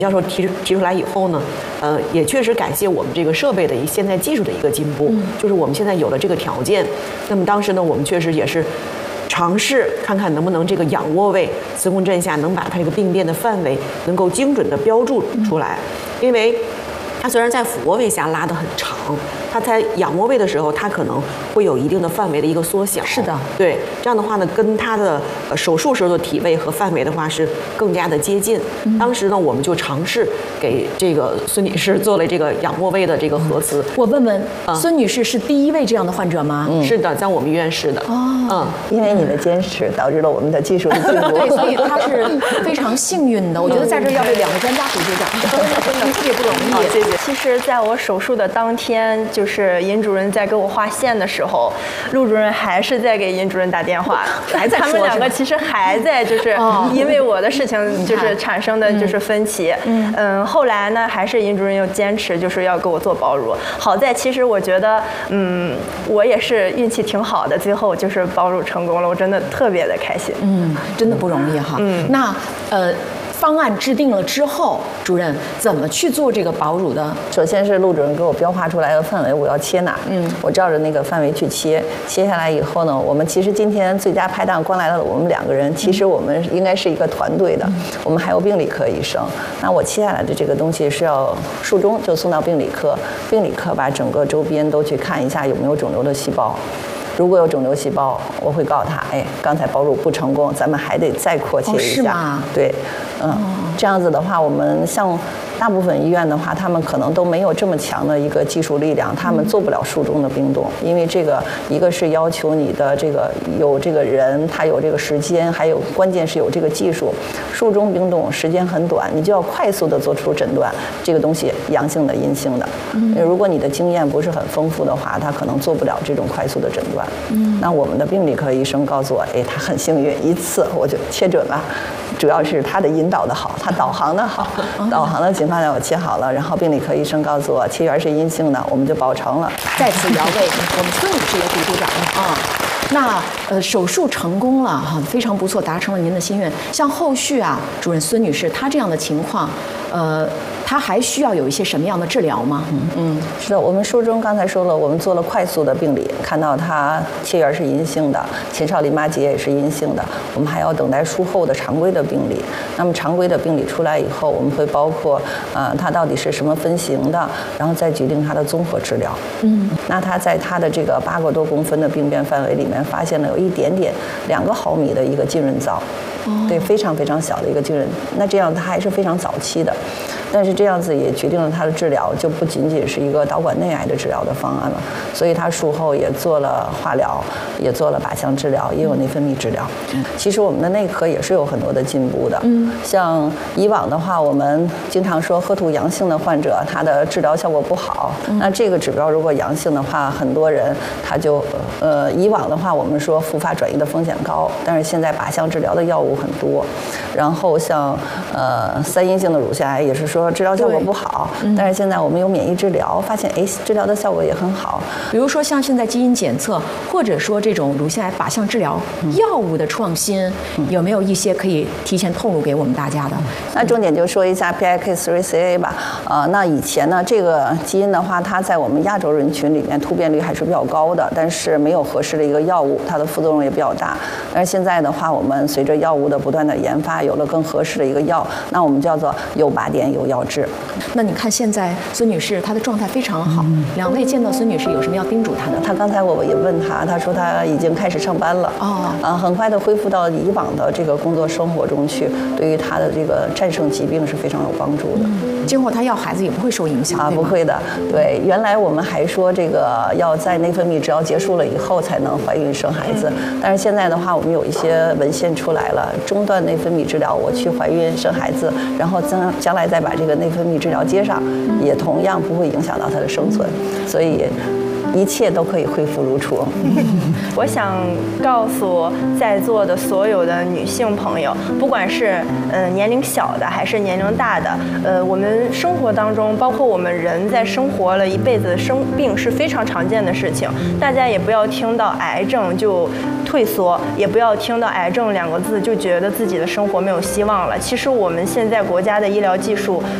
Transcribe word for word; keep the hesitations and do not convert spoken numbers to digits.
教授提提出来以后呢，呃，也确实感谢我们这个设备的一现在技术的一个进步，嗯、就是我们现在有了这个条件。那么当时呢，我们确实也是尝试看看能不能这个仰卧位磁共振下能把它这个病变的范围能够精准的标注出来，嗯、因为它虽然在俯卧位下拉得很长，它在仰卧位的时候，它可能会有一定的范围的一个缩小。 是的， 对，这样的话呢，跟它的呃手术时候的体位和范围的话是更加的接近。嗯、当时呢，我们就尝试给这个孙女士做了这个仰卧位的这个核磁。 我问问，嗯、孙女士是第一位这样的患者吗？ 嗯，是的，在我们医院是的。 哦， 嗯，因为你的坚持导致了我们的技术的进步。 对，所以她是非常幸运的。我觉得在这要为两位专家鼓鼓掌，真的特别不容易。 好，谢谢。 其实，在我手术的当天，就是尹主任在给我画线的时候，陆主任还是在给尹主任打电话， 还在说。 他们两个其实还在，就是因为我的事情，就是产生的就是分歧。嗯嗯，后来呢，还是尹主任又坚持就是要给我做保乳。好在其实我觉得，嗯，我也是运气挺好的，最后就是保乳成功了，我真的特别的开心。 嗯，真的不容易哈。嗯，那呃。方案制定了之后，主任怎么去做这个保乳的？ 首先是陆主任给我标画出来的范围，我要切哪？嗯，我照着那个范围去切。切下来以后呢，我们其实今天最佳拍档光来了我们两个人，其实我们应该是一个团队的。嗯、我们还有病理科医生。那我切下来的这个东西是要术中就送到病理科，病理科把整个周边都去看一下有没有肿瘤的细胞。如果有肿瘤细胞，我会告诉他，哎，刚才保乳不成功，咱们还得再扩切一下。 哦，是吗？ 对，嗯，哦、这样子的话，我们像大部分医院的话，他们可能都没有这么强的一个技术力量，他们做不了术中的冰冻，因为这个一个是要求你的这个有这个人，他有这个时间，还有关键是有这个技术。术中冰冻时间很短，你就要快速的做出诊断，这个东西阳性的、阴性的。嗯，如果你的经验不是很丰富的话，他可能做不了这种快速的诊断。嗯，那我们的病理科医生告诉我，哎，他很幸运，一次我就切准了，主要是他的引导的好，他导航的好，导航的情况下我切好了，然后病理科医生告诉我切缘是阴性的，我们就保成了。 在此也要为我们孙女士也鼓鼓掌啊！那呃手术成功了哈，非常不错，达成了您的心愿。像后续啊，主任孙女士她这样的情况，呃。他还需要有一些什么样的治疗吗？ 嗯嗯，是的，我们术中刚才说了，我们做了快速的病理，看到他切缘是阴性的，前哨淋巴结也是阴性的，我们还要等待术后的常规的病理。那么常规的病理出来以后，我们会包括呃他到底是什么分型的，然后再决定他的综合治疗。嗯，那他在他的这个八个多公分的病变范围里面，发现了有一点点两个毫米的一个浸润灶。哦，对，非常非常小的一个浸润，那这样它还是非常早期的，但是这样子也决定了它的治疗就不仅仅是一个导管内癌的治疗的方案了，所以它术后也做了化疗，也做了靶向治疗，也有内分泌治疗。嗯，其实我们的内科也是有很多的进步的。嗯，像以往的话，我们经常说H E R two阳性的患者，他的治疗效果不好。嗯，那这个指标如果阳性的话，很多人他就呃，以往的话我们说复发转移的风险高，但是现在靶向治疗的药物很多，然后像呃三阴性的乳腺癌也是说治疗效果不好，嗯、但是现在我们有免疫治疗，发现哎治疗的效果也很好。 比如说像现在基因检测，或者说这种乳腺癌靶向治疗、嗯、药物的创新，嗯、有没有一些可以提前透露给我们大家的？嗯、 那重点就说一下 P I K 三 C A 吧。呃，那以前呢这个基因的话，它在我们亚洲人群里面突变率还是比较高的，但是没有合适的一个药物，它的副作用也比较大。但是现在的话，我们随着药物的不断的研发，有了更合适的一个药，那我们叫做有靶点有药治。 那你看现在孙女士她的状态非常好，嗯、两位见到孙女士有什么要叮嘱她的？ 她刚才我也问她，她说她已经开始上班了，哦，啊，很快的恢复到以往的这个工作生活中去，对于她的这个战胜疾病是非常有帮助的。 嗯、今后她要孩子也不会受影响啊，不会的。对，原来我们还说这个要在内分泌治疗结束了以后才能怀孕生孩子，嗯、但是现在的话，我们有一些文献出来了，中断内分泌治疗，我去怀孕生孩子，然后将将来再把这个内分泌治疗接上，也同样不会影响到她的生存，所以一切都可以恢复如初。 我想告诉在座的所有的女性朋友，不管是呃年龄小的还是年龄大的，呃，我们生活当中，包括我们人在生活了一辈子，生病是非常常见的事情。大家也不要听到癌症就退缩，也不要听到癌症两个字就觉得自己的生活没有希望了。其实我们现在国家的医疗技术